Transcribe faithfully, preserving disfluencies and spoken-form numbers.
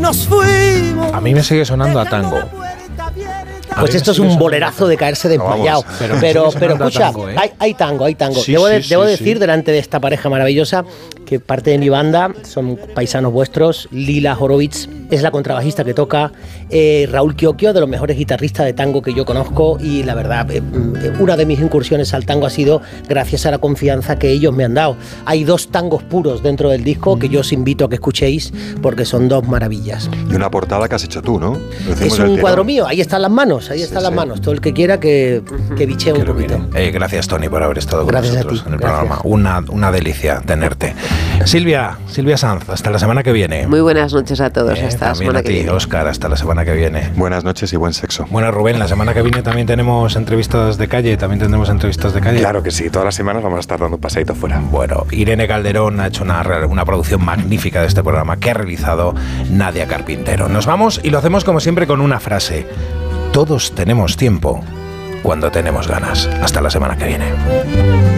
nos fuimos. A mí me sigue sonando a tango. Pues esto es un bolerazo de caerse desmayado. No, pero pero, pero escucha, tango, ¿eh? hay, hay tango, hay tango. Sí, debo de, sí, debo sí, decir, sí. delante de esta pareja maravillosa, que parte de mi banda, son paisanos vuestros. Lila Horowitz es la contrabajista que toca. Eh, Raúl Chiocchio, de los mejores guitarristas de tango que yo conozco. Y la verdad, eh, una de mis incursiones al tango ha sido gracias a la confianza que ellos me han dado. Hay dos tangos puros dentro del disco que yo os invito a que escuchéis porque son dos maravillas. Y una portada que has hecho tú, ¿no? Lo hicimos Es del un tirón. cuadro mío, ahí están las manos, ahí Sí, están sí. las manos. Todo el que quiera que, que bichee un poquito. Eh, gracias, Tony, por haber estado con Gracias a nosotros ti, en el gracias. programa. Una, una delicia tenerte. Silvia, Silvia Sanz, hasta la semana que viene. Muy buenas noches a todos. Eh, Hasta la también semana a que ti, viene. Óscar, hasta la semana que viene. Buenas noches y buen sexo. Bueno, Rubén, la semana que viene también tenemos entrevistas de calle, también tendremos entrevistas de calle. Claro que sí, todas las semanas vamos a estar dando un paseíto fuera. Bueno, Irene Calderón ha hecho una, una producción magnífica de este programa que ha realizado Nadia Carpintero. Nos vamos y lo hacemos como siempre con una frase. Todos tenemos tiempo cuando tenemos ganas. Hasta la semana que viene.